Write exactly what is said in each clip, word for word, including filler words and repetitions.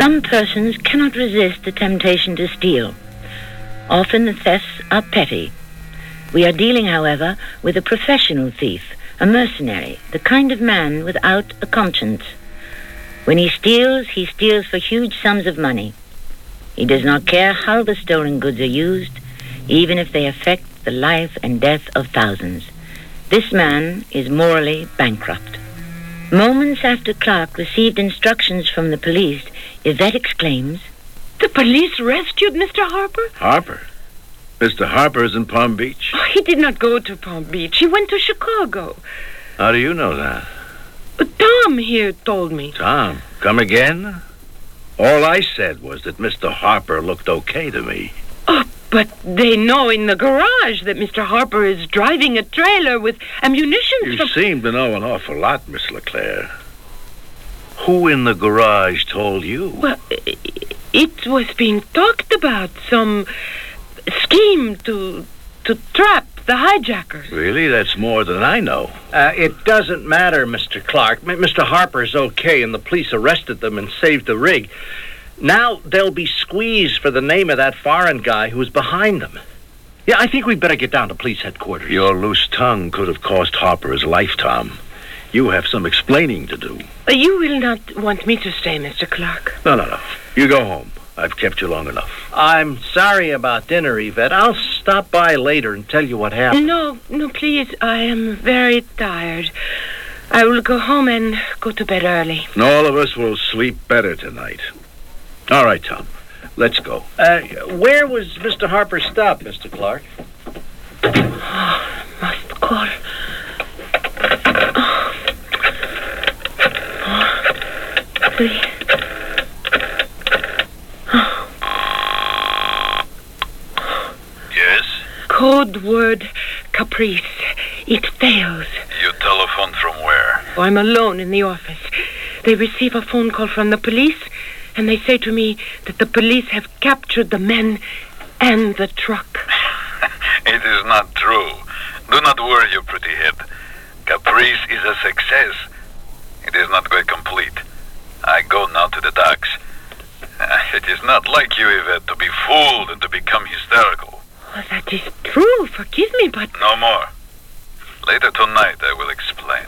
Some persons cannot resist the temptation to steal. Often the thefts are petty. We are dealing, however, with a professional thief, a mercenary, the kind of man without a conscience. When he steals, he steals for huge sums of money. He does not care how the stolen goods are used, even if they affect the life and death of thousands. This man is morally bankrupt. Moments after Clark received instructions from the police, Yvette exclaims, "The police rescued Mister Harper?" Harper? Mister Harper is in Palm Beach? Oh, he did not go to Palm Beach. He went to Chicago. How do you know that? But Tom here told me. Tom? Come again? All I said was that Mister Harper looked okay to me. Oh, but they know in the garage that Mister Harper is driving a trailer with ammunition. You from... seem to know an awful lot, Miss LeClaire. Who in the garage told you? Well, it was being talked about. Some scheme to to trap the hijackers. Really? That's more than I know. Uh, it doesn't matter, Mister Clark. M- Mister Harper's okay, and the police arrested them and saved the rig. Now they'll be squeezed for the name of that foreign guy who was behind them. Yeah, I think we'd better get down to police headquarters. Your loose tongue could have cost Harper his life, Tom. You have some explaining to do. Uh, you will not want me to stay, Mister Clark. No, no, no. You go home. I've kept you long enough. I'm sorry about dinner, Yvette. I'll stop by later and tell you what happened. No, no, please. I am very tired. I will go home and go to bed early. And all of us will sleep better tonight. All right, Tom. Let's go. Uh, where was Mister Harper stopped, Mister Clark? Oh, must call. Oh. Oh. Please. Yes? Code word Caprice. It fails. You telephoned from where? Oh, I'm alone in the office. They receive a phone call from the police, and they say to me that the police have captured the men and the truck. It is not true. Do not worry, you pretty head. Caprice is a success. It is not quite complete. I go now to the docks. Uh, it is not like you, Yvette, to be fooled and to become hysterical. Oh, that is true. Forgive me, but... No more. Later tonight I will explain.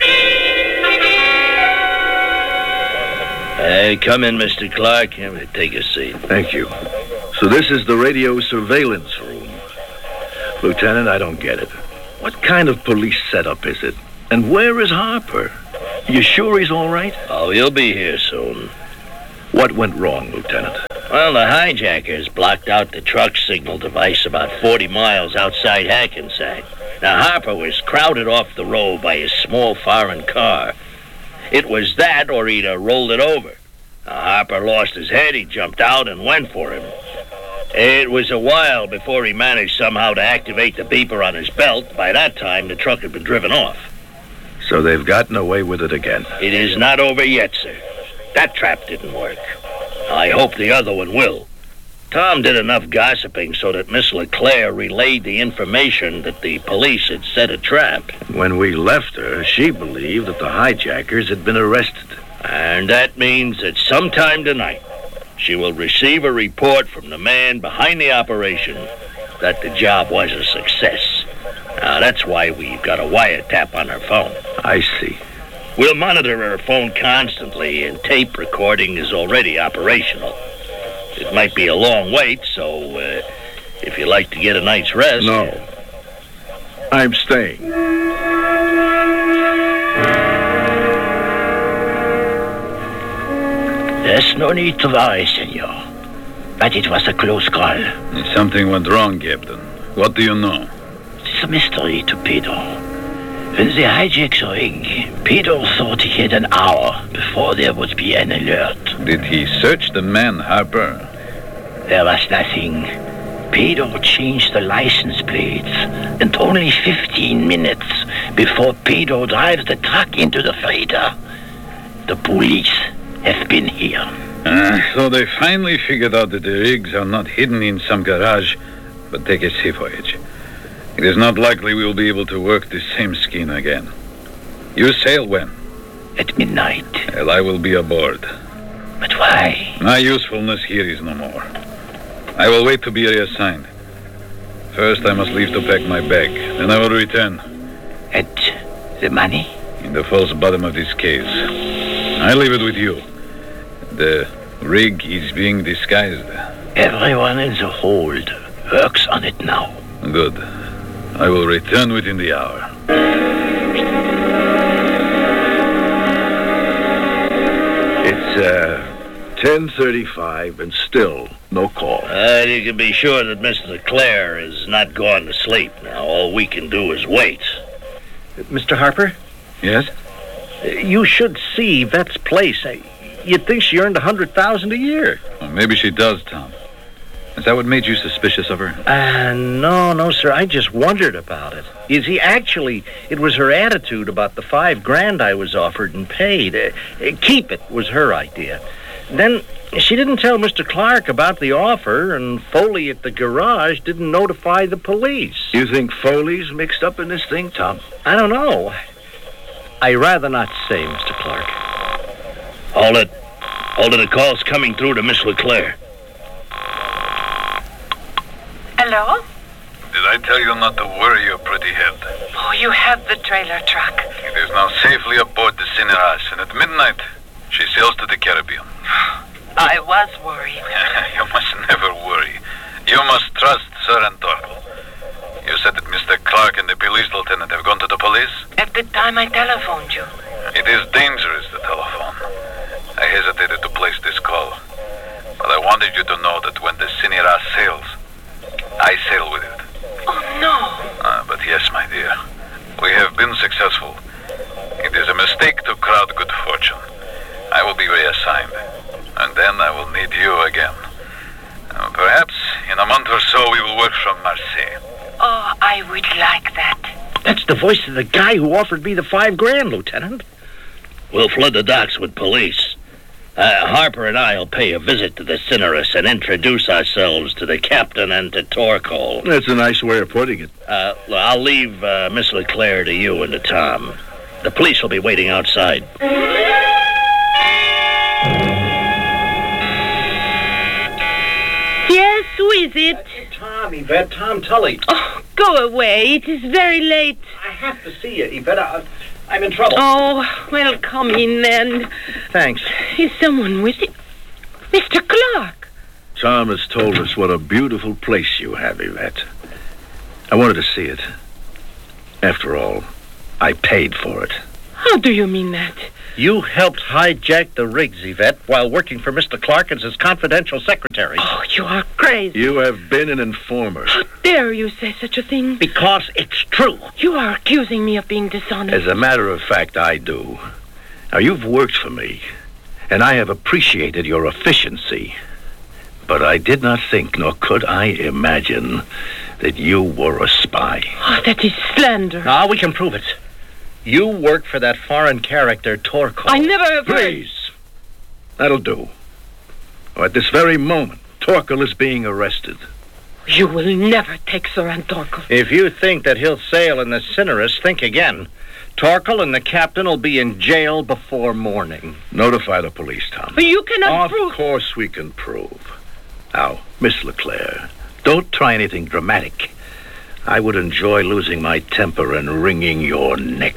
Hey, come in, Mister Clark. Take a seat. Thank you. So this is the radio surveillance room. Lieutenant, I don't get it. What kind of police setup is it? And where is Harper? You sure he's all right? Oh, he'll be here soon. What went wrong, Lieutenant? Well, the hijackers blocked out the truck signal device about forty miles outside Hackensack. Now, Harper was crowded off the road by his small foreign car. It was that or he'd have rolled it over. Now, Harper lost his head, he jumped out and went for him. It was a while before he managed somehow to activate the beeper on his belt. By that time, the truck had been driven off. So they've gotten away with it again. It is not over yet, sir. That trap didn't work. I hope the other one will. Tom did enough gossiping so that Miss LeClaire relayed the information that the police had set a trap. When we left her, she believed that the hijackers had been arrested. And that means that sometime tonight, she will receive a report from the man behind the operation that the job was a success. Now, that's why we've got a wiretap on her phone. I see. We'll monitor her phone constantly, and tape recording is already operational. It might be a long wait, so uh, if you'd like to get a night's rest... No. I'm staying. There's no need to worry, senor. But it was a close call. Something went wrong, Captain. What do you know? It's a mystery to Pedro. When they hijacked the rig, Pedro thought he had an hour before there would be an alert. Did he search the man, Harper? There was nothing. Pedro changed the license plates, and only fifteen minutes before Pedro drives the truck into the freighter, the police have been here. Uh, so they finally figured out that the rigs are not hidden in some garage, but take a sea voyage. It is not likely we will be able to work the same scheme again. You sail when? At midnight. Well, I will be aboard. But why? My usefulness here is no more. I will wait to be reassigned. First, I must leave to pack my bag. Then I will return. And the money? In the false bottom of this case. I leave it with you. The rig is being disguised. Everyone in the hold works on it now. Good. I will return within the hour. It's, uh, ten thirty-five and still no call. Uh, you can be sure that Mister Clare is not gone to sleep now. All we can do is wait. Mister Harper? Yes? You should see Yvette's place. You'd think she earned a hundred thousand a year. Well, maybe she does, Tom. Is that what made you suspicious of her? Uh, no, no, sir. I just wondered about it. You see, actually, it was her attitude about the five grand I was offered and paid. Uh, uh, keep it was her idea. Then she didn't tell Mister Clark about the offer, and Foley at the garage didn't notify the police. You think Foley's mixed up in this thing, Tom? I don't know. I rather not say, Mister Clark. Hold it. Hold it. A call's coming through to Miss LeClaire. Hello? Did I tell you not to worry your pretty head? Oh, you have the trailer truck. It is now safely aboard the Cineras, and at midnight, she sails to the Caribbean. I was worried. You must never worry. You must trust Sir Antorco. You said that Mister Clark and the police lieutenant have gone to the police? At the time I telephoned you. It is dangerous, the telephone. I hesitated to place this call. But I wanted you to know that when the Cineras sails, I sail with it. Oh, no. Uh, but yes, my dear. We have been successful. It is a mistake to crowd good fortune. I will be reassigned. And then I will need you again. Uh, perhaps in a month or so we will work from Marseille. Oh, I would like that. That's the voice of the guy who offered me the five grand, Lieutenant. We'll flood the docks with police. Uh, Harper and I will pay a visit to the Cineras and introduce ourselves to the captain and to Torcol. That's a nice way of putting it. Uh, I'll leave uh, Miss LeClaire to you and to Tom. The police will be waiting outside. Yes, who is it? Tom, Yvette, Tom Tully. Oh, go away. It is very late. I have to see you, Yvette. I, I'm in trouble. Oh, well, come in then. Thanks. Is someone with you? Mister Clark. Tom has told us what a beautiful place you have, Yvette. I wanted to see it. After all, I paid for it. How do you mean that? You helped hijack the rigs, Yvette, while working for Mister Clark as his confidential secretary. Oh, you are crazy. You have been an informer. How dare you say such a thing? Because it's true. You are accusing me of being dishonest. As a matter of fact, I do. Now, you've worked for me, and I have appreciated your efficiency. But I did not think, nor could I imagine, that you were a spy. Oh, that is slander. Now, we can prove it. You work for that foreign character, Torcol. I never have... Please. That'll do. At this very moment, Torcol is being arrested. You will never take Sir Antorco. If you think that he'll sail in the Cineras, think again. Torcol and the captain will be in jail before morning. Notify the police, Tom. But you cannot Of prove... Of course we can prove. Now, Miss LeClaire, don't try anything dramatic. I would enjoy losing my temper and wringing your neck.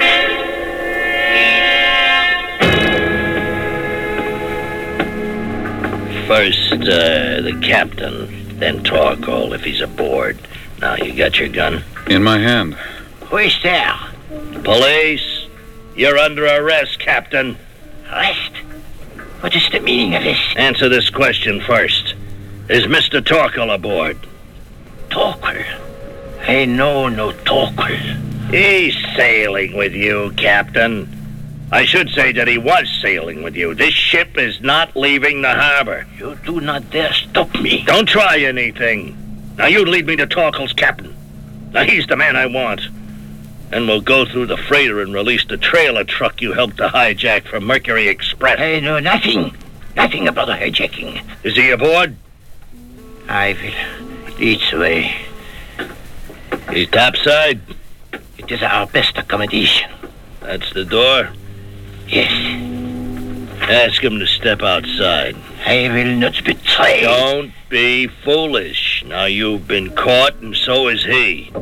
First, uh, the captain, then Torcol if he's aboard. Now, you got your gun? In my hand. Who is there? Police. You're under arrest, Captain. Arrest? What is the meaning of this? Answer this question first. Is Mister Torcol aboard? Torcol? I know no Torcol. He's sailing with you, Captain. I should say that he was sailing with you. This ship is not leaving the harbor. You do not dare stop me. Don't try anything. Now you lead me to Torcol's captain. Now he's the man I want. And we'll go through the freighter and release the trailer truck you helped to hijack from Mercury Express. I know nothing. Nothing about the hijacking. Is he aboard? I will lead the way. He's topside? It is our best accommodation. That's the door? Yes. Ask him to step outside. I will not betray. Don't be foolish. Now you've been caught, and so is he.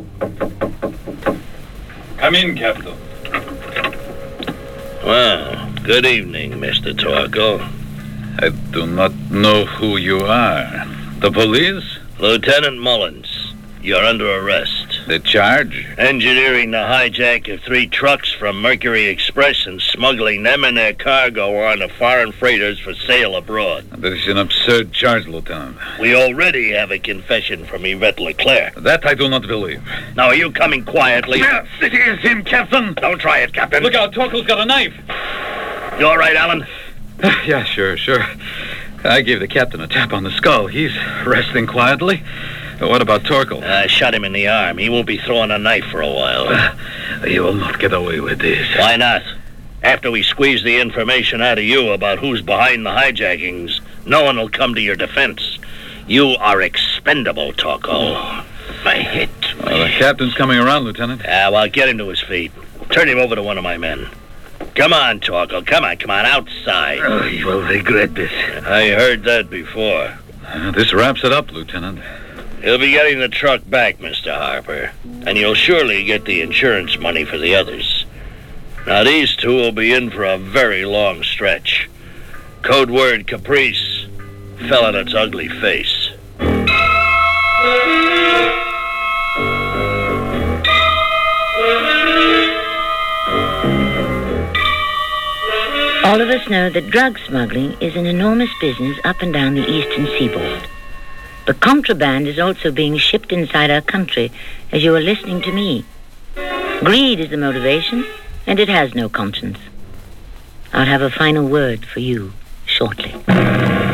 Come in, Captain. Well, good evening, Mister Torkel. I do not know who you are. The police? Lieutenant Mullins, you're under arrest. The charge? Engineering the hijack of three trucks from Mercury Express and smuggling them and their cargo onto foreign freighters for sale abroad. That is an absurd charge, Lieutenant. We already have a confession from Yvette Leclerc. That I do not believe. Now, are you coming quietly? Yes, it is him, Captain. Don't try it, Captain. Look out, Torkel's got a knife. You all right, Alan? Yeah, sure, sure. I gave the captain a tap on the skull. He's resting quietly. But what about Torkel? I shot him in the arm. He won't be throwing a knife for a while. Uh, you will not get away with this. Why not? After we squeeze the information out of you about who's behind the hijackings, no one will come to your defense. You are expendable, Torkel. Oh, my head. My Well, the captain's coming around, Lieutenant. Ah, well, get him to his feet. Turn him over to one of my men. Come on, Torkel. Come on, come on, outside. Oh, you will regret this. I heard that before. Uh, this wraps it up, Lieutenant. You'll be getting the truck back, Mister Harper. And you'll surely get the insurance money for the others. Now, these two will be in for a very long stretch. Code word Caprice fell on its ugly face. All of us know that drug smuggling is an enormous business up and down the eastern seaboard. But contraband is also being shipped inside our country, as you are listening to me. Greed is the motivation, and it has no conscience. I'll have a final word for you shortly.